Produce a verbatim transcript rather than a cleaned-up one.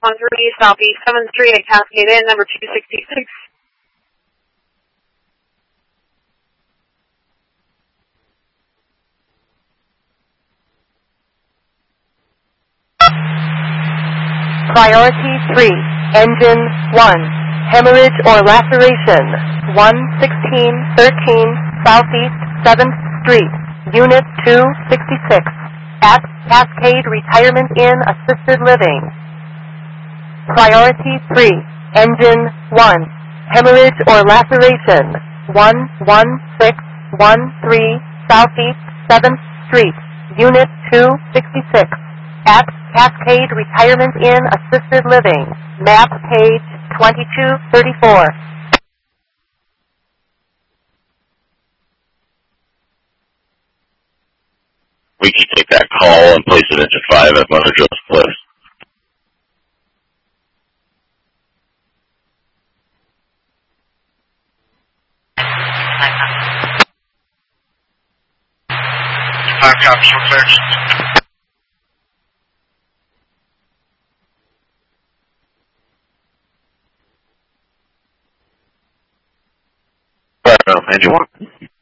one three Southeast seventh Street at Cascade Inn, number two sixty-six. Priority three, engine one, hemorrhage or laceration, one sixteen thirteen Southeast seventh Street, Unit two sixty-six, at Cascade Retirement Inn Assisted Living. Priority three, engine one, hemorrhage or laceration, one one six one three Southeast seventh Street, Unit two sixty-six, at Cascade Retirement Inn Assisted Living, map page twenty-two thirty-four. We can take that call and place it into five at Mother Joe's Place. Five copies for clearance. Right, no, engine one.